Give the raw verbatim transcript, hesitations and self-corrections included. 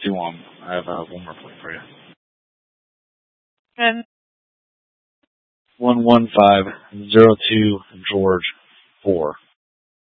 do one. I have uh, one more point for you. And one one five zero two George four.